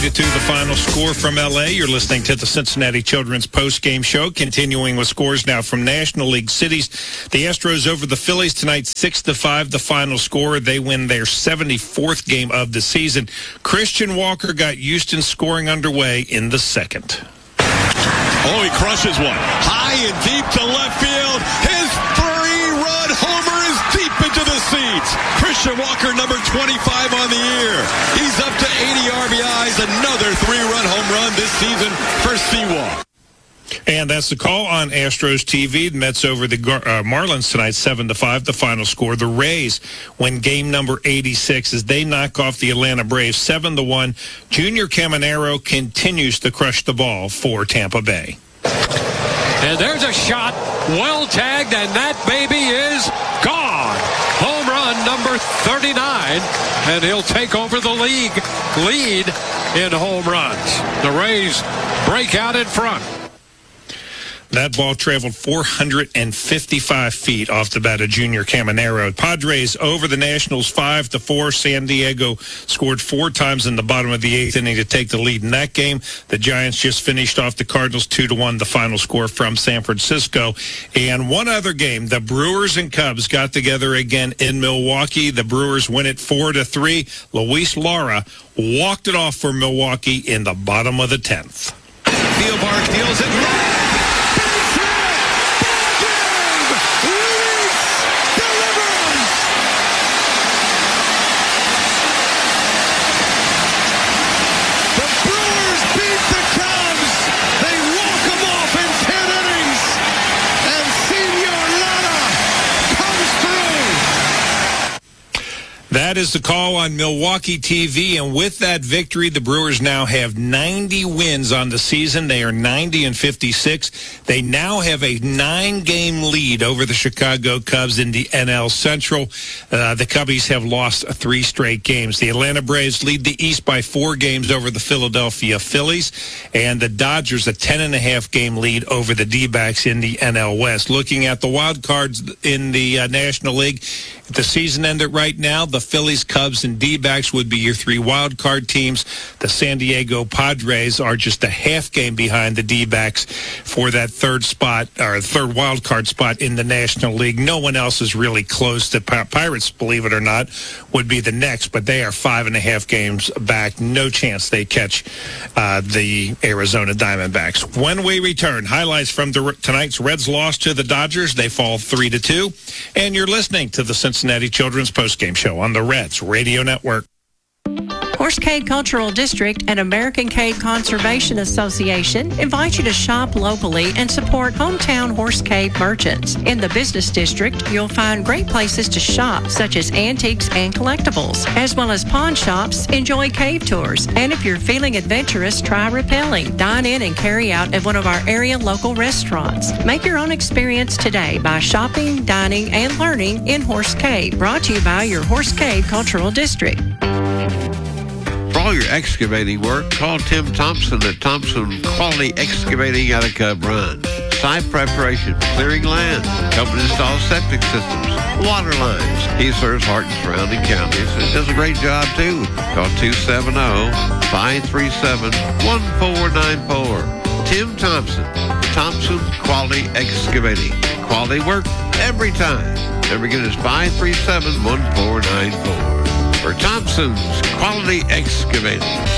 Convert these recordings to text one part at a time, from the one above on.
3-2, the final score from L.A. You're listening to the Cincinnati Children's postgame show, continuing with scores now from National League cities. The Astros over the Phillies tonight, 6-5, the final score. They win their 74th game of the season. Christian Walker got Houston scoring underway in the second. Oh, he crushes one. High and deep to left field. His three-run homer is deep into the seats. Christian Walker, number 25 on the year. He's up to 80 RBIs. Another three-run home run this season for Sewalk. And that's the call on Astros TV. The Mets over the Marlins tonight, 7-5, the final score. The Rays win game number 86 as they knock off the Atlanta Braves 7-1. Junior Caminero continues to crush the ball for Tampa Bay. And there's a shot, well tagged, and that baby is gone. Home run number 39, and he'll take over the league lead in home runs. The Rays break out in front. That ball traveled 455 feet off the bat of Junior Caminero. Padres over the Nationals 5-4. San Diego scored 4 times in the bottom of the 8th inning to take the lead in that game. The Giants just finished off the Cardinals 2-1, the final score from San Francisco. And one other game, the Brewers and Cubs got together again in Milwaukee. The Brewers win it 4-3. Luis Lara walked it off for Milwaukee in the bottom of the 10th. Thielbar deals it. That is the call on Milwaukee TV, and with that victory, the Brewers now have 90 wins on the season. They are 90-56. They now have a 9-game lead over the Chicago Cubs in the NL Central. The Cubbies have lost 3 straight games. The Atlanta Braves lead the East by 4 games over the Philadelphia Phillies, and the Dodgers a 10.5-game lead over the D-backs in the NL West. Looking at the wild cards in the National League, if the season ended right now, the Phillies, Cubs, and D-backs would be your 3 wild card teams. The San Diego Padres are just a half game behind the D-backs for that third spot, or third wild card spot in the National League. No one else is really close. The Pirates, believe it or not, would be the next, but they are 5.5 games back. No chance they catch the Arizona Diamondbacks. When we return, highlights from tonight's Reds loss to the Dodgers. They fall 3-2. And you're listening to the Cincinnati Children's Postgame Show on the Reds Radio Network. Horse Cave Cultural District and American Cave Conservation Association invite you to shop locally and support hometown Horse Cave merchants. In the business district, you'll find great places to shop, such as antiques and collectibles, as well as pawn shops. Enjoy cave tours, and if you're feeling adventurous, try rappelling. Dine in and carry out at one of our area local restaurants. Make your own experience today by shopping, dining, and learning in Horse Cave. Brought to you by your Horse Cave Cultural District. For all your excavating work, call Tim Thompson at Thompson Quality Excavating out of Cub Run. Site preparation, clearing land, helping install septic systems, water lines. He serves Hart and surrounding counties and does a great job too. Call 270-537-1494. Tim Thompson, Thompson Quality Excavating. Quality work every time. Never get us 537-1494. For Thompson's Quality Excavating.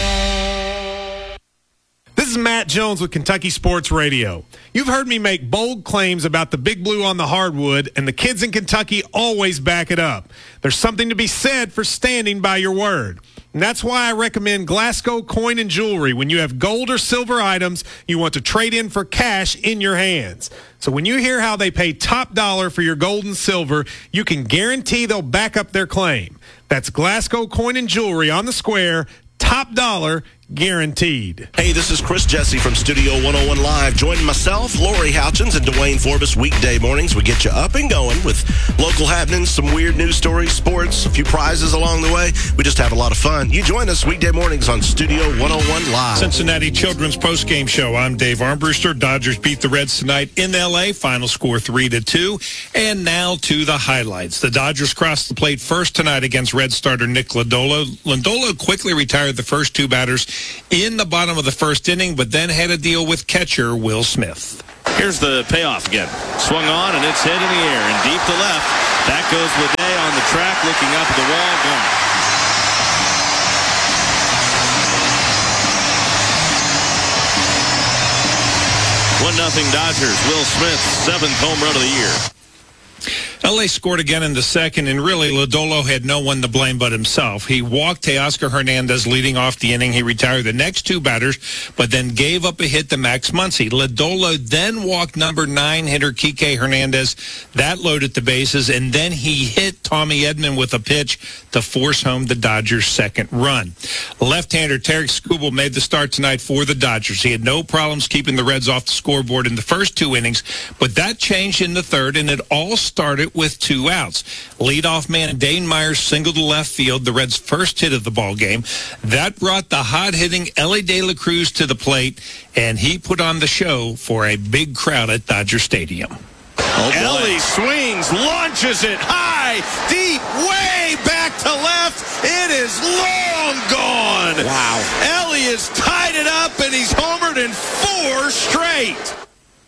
This is Matt Jones with Kentucky Sports Radio. You've heard me make bold claims about the Big Blue on the hardwood, and the kids in Kentucky always back it up. There's something to be said for standing by your word. And that's why I recommend Glasgow Coin and Jewelry when you have gold or silver items you want to trade in for cash in your hands. So when you hear how they pay top dollar for your gold and silver, you can guarantee they'll back up their claim. That's Glasgow Coin and Jewelry on the square, top dollar, guaranteed. Hey, this is Chris Jesse from Studio 101 Live. Join myself, Lori Houchins, and Dwayne Forbes weekday mornings. We get you up and going with local happenings, some weird news stories, sports, a few prizes along the way. We just have a lot of fun. You join us weekday mornings on Studio 101 Live. Cincinnati Children's Postgame Show. I'm Dave Armbruster. Dodgers beat the Reds tonight in L.A. Final score 3-2. And now to the highlights. The Dodgers crossed the plate first tonight against Red starter Nick Lodolo. Lodolo quickly retired the first 2 batters in the bottom of the first inning, but then had to deal with catcher Will Smith. Here's the payoff again. Swung on, and it's hit in the air and deep to left. Back goes Leday on the track, looking up at the wall, gone. One nothing Dodgers. Will Smith, 7th home run of the year. L.A. scored again in the second, and really Lodolo had no one to blame but himself. He walked Teoscar Hernandez leading off the inning. He retired the next two batters, but then gave up a hit to Max Muncy. Lodolo then walked number 9 hitter Kike Hernandez. That loaded the bases, and then he hit Tommy Edman with a pitch to force home the Dodgers' second run. Left-hander Tarik Skubal made the start tonight for the Dodgers. He had no problems keeping the Reds off the scoreboard in the first 2 innings, but that changed in the third, and it all started with 2 outs. Leadoff man Dane Myers singled to left field, the Reds' first hit of the ball game. That brought the hot-hitting Elly De La Cruz to the plate, and he put on the show for a big crowd at Dodger Stadium. Elly swings, launches it high, deep, way back to left. It is long gone. Wow. Elly has tied it up, and he's homered in 4 straight.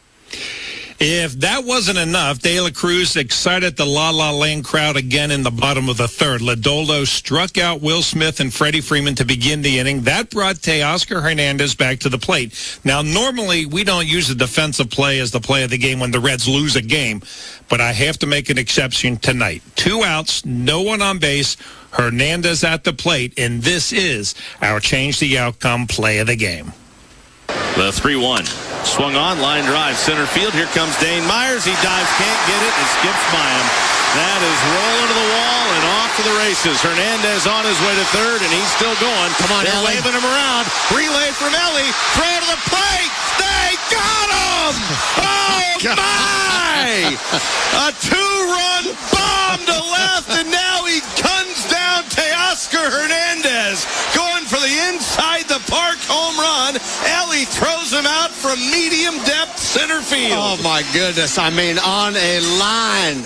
If that wasn't enough, De La Cruz excited the La La Land crowd again in the bottom of the third. Lodolo struck out Will Smith and Freddie Freeman to begin the inning. That brought Teoscar Hernandez back to the plate. Now, normally, we don't use the defensive play as the play of the game when the Reds lose a game, but I have to make an exception tonight. 2 outs, no one on base, Hernandez at the plate, and this is our change the outcome play of the game. The 3-1. Swung on, line drive, center field. Here comes Dane Myers. He dives, can't get it. It skips by him. That is rolling to the wall and off to the races. Hernandez on his way to third, and he's still going. Come on, Elly. Waving him around. Relay from Elly. Throw to the plate. They got him! Oh, my! A 2-run bomb to left, and now he guns down Teoscar Hernandez. Going for the inside the park home run. Elly throws him out from medium depth center field. Oh, my goodness. I mean, on a line.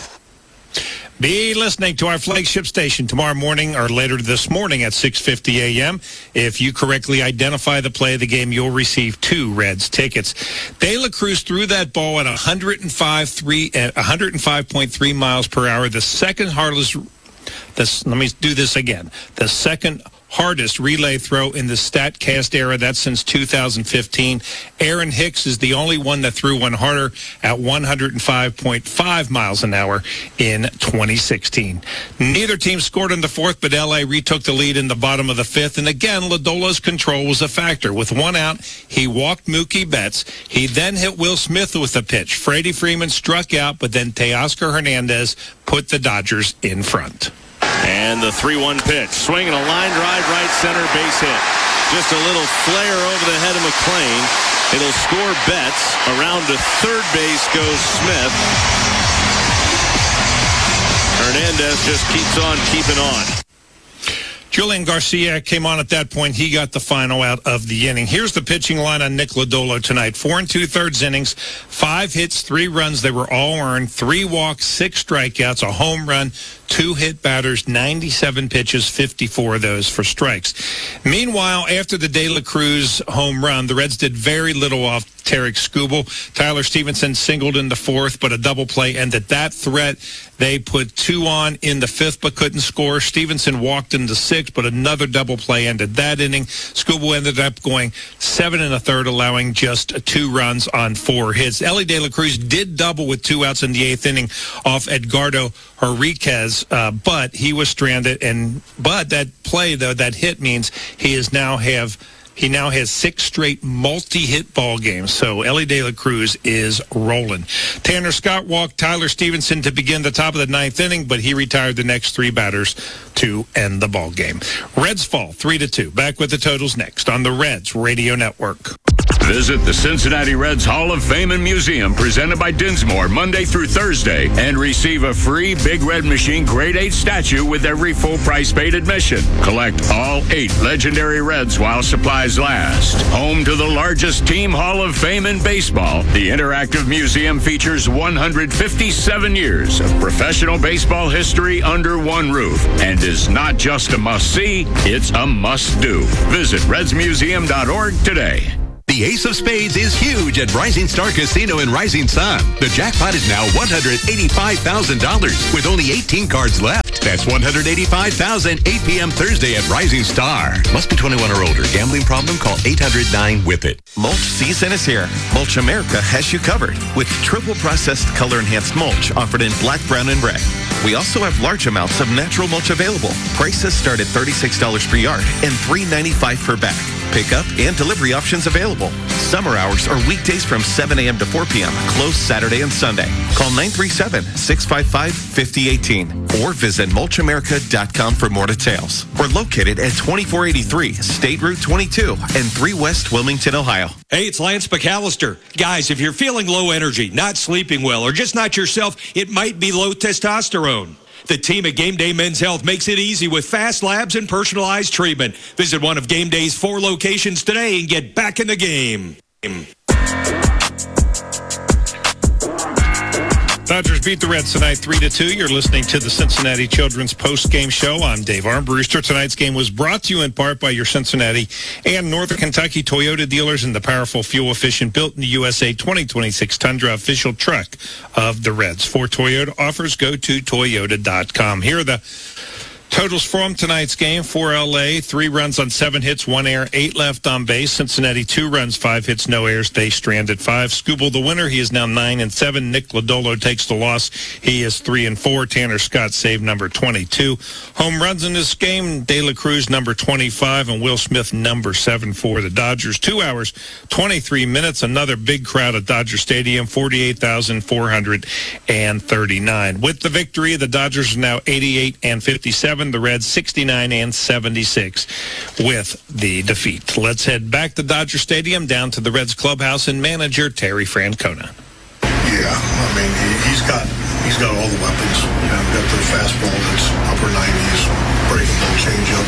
Be listening to our flagship station tomorrow morning or later this morning at 6:50 a.m. If you correctly identify the play of the game, you'll receive 2 Reds tickets. De La Cruz threw that ball at 105.3 miles per hour. The second hardest. Let me do this again. The second hardest relay throw in the StatCast era. That's since 2015. Aaron Hicks is the only one that threw one harder at 105.5 miles an hour in 2016. Neither team scored in the fourth, but L.A. retook the lead in the bottom of the fifth. And again, Lodolo's control was a factor. With 1 out, he walked Mookie Betts. He then hit Will Smith with a pitch. Freddie Freeman struck out, but then Teoscar Hernandez put the Dodgers in front. And the 3-1 pitch. Swinging a line drive, right center, base hit. Just a little flare over the head of McClain. It'll score Betts. Around to third base goes Smith. Hernandez just keeps on keeping on. Julian Garcia came on at that point. He got the final out of the inning. Here's the pitching line on Nick Lodolo tonight. 4 2/3 innings, 5 hits, 3 runs. They were all earned. 3 walks, 6 strikeouts, a home run, 2 hit batters, 97 pitches, 54 of those for strikes. Meanwhile, after the De La Cruz home run, the Reds did very little off Tarik Skubal. Tyler Stevenson singled in the fourth, but a double play ended that threat. They put 2 on in the fifth, but couldn't score. Stevenson walked in the sixth, but another double play ended that inning. Skubal ended up going 7 1/3, allowing just 2 runs on 4 hits. Elly De La Cruz did double with 2 outs in the 8th inning off Edgardo Henriquez, but he was stranded. But that play, though, that hit means he now has 6 straight multi-hit ball games. So Elly De La Cruz is rolling. Tanner Scott walked Tyler Stevenson to begin the top of the 9th inning, but he retired the next 3 batters to end the ball game. Reds fall 3-2. Back with the totals next on the Reds Radio Network. Visit the Cincinnati Reds Hall of Fame and Museum presented by Dinsmore Monday through Thursday and receive a free Big Red Machine Grade 8 statue with every full price paid admission. Collect all 8 legendary Reds while supplies last. Home to the largest team Hall of Fame in baseball, the interactive museum features 157 years of professional baseball history under one roof and is not just a must-see, it's a must-do. Visit redsmuseum.org today. The Ace of Spades is huge at Rising Star Casino in Rising Sun. The jackpot is now $185,000 with only 18 cards left. That's $185,000, 8 p.m. Thursday at Rising Star. Must be 21 or older. Gambling problem? Call 800-9-WHIP-IT. Mulch season is here. Mulch America has you covered with triple processed color enhanced mulch offered in black, brown, and red. We also have large amounts of natural mulch available. Prices start at $36 per yard and $3.95 per bag. Pickup and delivery options available. Summer hours are weekdays from 7 a.m. to 4 p.m. Closed Saturday and Sunday. Call 937-655-5018 or visit mulchamerica.com for more details. We're located at 2483 State Route 22 and 3 West Wilmington, Ohio. Hey, it's Lance McAllister. Guys, if you're feeling low energy, not sleeping well, or just not yourself, it might be low testosterone. The team at Game Day Men's Health makes it easy with fast labs and personalized treatment. Visit one of Game Day's 4 locations today and get back in the game. Dodgers beat the Reds tonight 3-2. You're listening to the Cincinnati Children's Post-Game Show. I'm Dave Armbruster. Tonight's game was brought to you in part by your Cincinnati and Northern Kentucky Toyota dealers and the powerful, fuel-efficient, built in the USA 2026 Tundra official truck of the Reds. For Toyota offers, go to Toyota.com. Here are the totals from tonight's game. For L.A., 3 runs on 7 hits, 1 error, 8 left on base. Cincinnati, 2 runs, 5 hits, no errors. They stranded 5. Skubal, the winner. He is now 9-7. Nick Lodolo takes the loss. He is 3-4. Tanner Scott, save number 22. Home runs in this game, De La Cruz, number 25, and Will Smith, number 7 for the Dodgers. 2 hours, 23 minutes. Another big crowd at Dodger Stadium, 48,439. With the victory, the Dodgers are now 88-57. The Reds 69-76 with the defeat. Let's head back to Dodger Stadium, down to the Reds clubhouse and manager Terry Francona. Yeah, I mean he's got all the weapons. You know, got the fastball that's upper 90s, breakable changeup.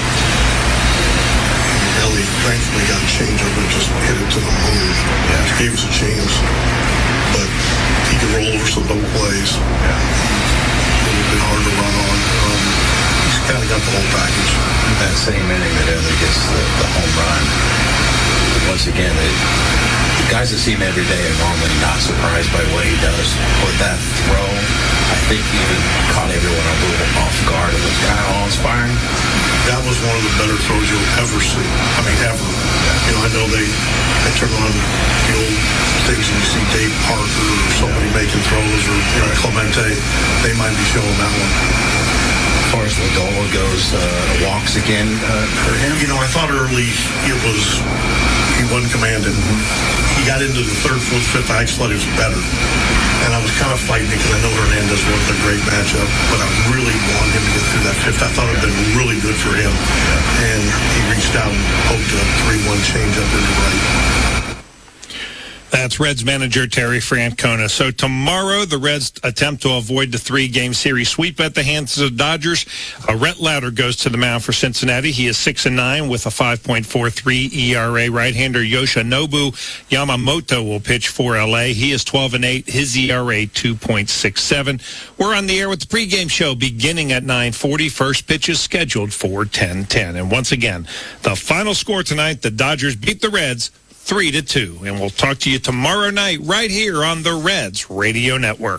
And Ellie thankfully got a changeup and just hit it to the moon. Yeah, he gave us a chance, but he can roll over some double plays. Yeah, a little bit hard to run on. Kind of got the whole package. That same inning that Ellie gets the home run, once again, the guys that see him every day are normally not surprised by what he does. But that throw, I think, even caught everyone a little off guard. It was kind of awe-inspiring. That was one of the better throws you'll ever see. I mean, ever. You know, I know they turn on the old things and you see Dave Parker or somebody making throws or Clemente. They might be showing that one. As far as Lodolo goes, walks again for him? You know, I thought early he wasn't commanding. He got into the 3rd, 4th, 5th. I actually thought he was better. And I was kind of fighting it because I know Hernandez wasn't a great matchup, but I really wanted him to get through that 5th. I thought it would have been really good for him. And he reached out and poked a 3-1 changeup into right. That's Reds manager Terry Francona. So tomorrow, the Reds attempt to avoid the 3-game series sweep at the hands of the Dodgers. Rhett Lauder goes to the mound for Cincinnati. He is 6-9 with a 5.43 ERA. Right-hander Yoshinobu Yamamoto will pitch for L.A. He is 12-8. His ERA 2.67. We're on the air with the pregame show beginning at 9:40. First pitch is scheduled for 10:10. And once again, the final score tonight, the Dodgers beat the Reds 3-2. And we'll talk to you tomorrow night right here on the Reds Radio Network.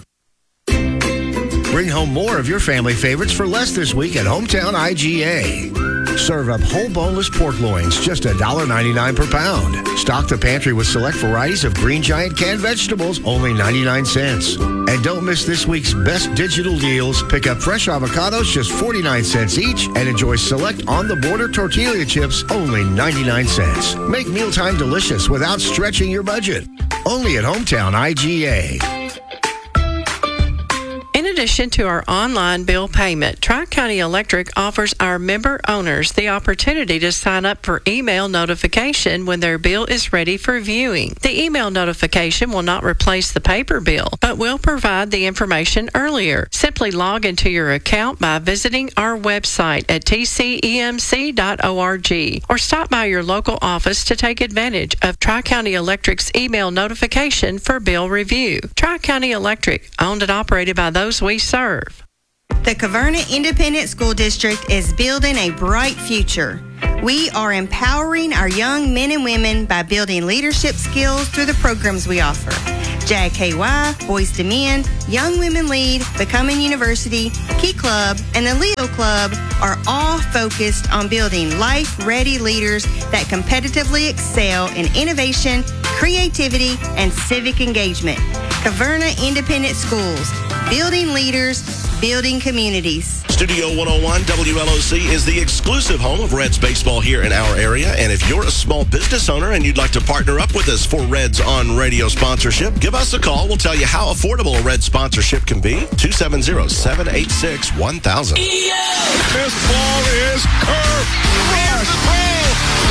Bring home more of your family favorites for less this week at Hometown IGA. Serve up whole boneless pork loins, just $1.99 per pound. Stock the pantry with select varieties of Green Giant canned vegetables, only 99 cents. And don't miss this week's best digital deals. Pick up fresh avocados, just 49 cents each, and enjoy select on-the-border tortilla chips, only 99 cents. Make mealtime delicious without stretching your budget. Only at Hometown IGA. In addition to our online bill payment, Tri-County Electric offers our member owners the opportunity to sign up for email notification when their bill is ready for viewing. The email notification will not replace the paper bill, but will provide the information earlier. Simply log into your account by visiting our website at tcemc.org or stop by your local office to take advantage of Tri-County Electric's email notification for bill review. Tri-County Electric, owned and operated by those we serve. The Caverna Independent School District is building a bright future. We are empowering our young men and women by building leadership skills through the programs we offer. JKY, Boys to Men, Young Women Lead, Becoming University, Key Club, and the Leo Club are all focused on building life-ready leaders that competitively excel in innovation, creativity, and civic engagement. Caverna Independent Schools, building leaders, building communities. Studio 101 WLOC is the exclusive home of Reds baseball here in our area. And if you're a small business owner and you'd like to partner up with us for Reds on Radio sponsorship, give us a call. We'll tell you how affordable a Reds sponsorship can be. 270-786-1000. This ball is curved. Here's the throw.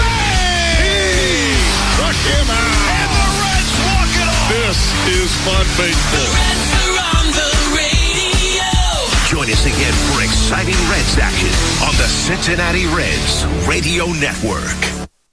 He struck him out. And the Reds walk it off. This is fun baseball. The Reds are on the radio. Join us again for exciting Reds action on the Cincinnati Reds Radio Network.